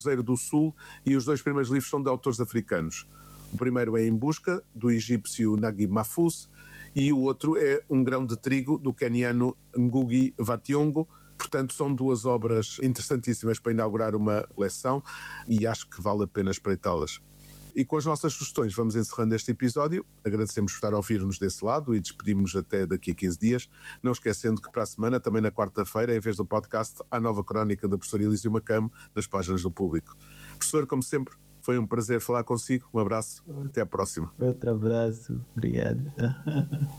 Cruzeiro do Sul, e os 2 primeiros livros são de autores africanos. O primeiro é Em Busca, do egípcio Naguib Mahfouz, e o outro é Um Grão de Trigo, do queniano Ngugi wa Thiong'o. Portanto, são 2 obras interessantíssimas para inaugurar uma coleção e acho que vale a pena espreitá-las. E com as nossas sugestões vamos encerrando este episódio. Agradecemos por estar a ouvir-nos desse lado e despedimos-nos até daqui a 15 dias. Não esquecendo que para a semana, também na quarta-feira, em vez do podcast, há nova crónica da professora Elísio Macamo nas páginas do Público. Professor, como sempre, foi um prazer falar consigo. Um abraço, até à próxima. Outro abraço, obrigado.